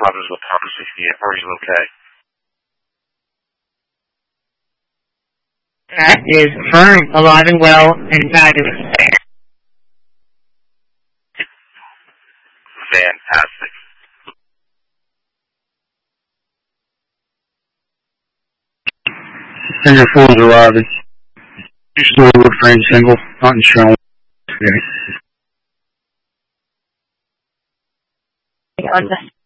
Robbins with Papa 68. Are you okay? That is firm, alive and well, and fabulous. Fantastic. And your phone's arriving. You're still a wood frame single, not in stone. Okay. On the